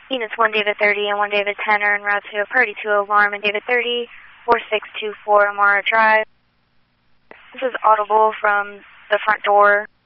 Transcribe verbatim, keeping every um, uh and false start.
Units one David thirty and one David ten are en route to a Party two alarm in David thirty, four six two four Amara Drive. This is audible from the front door.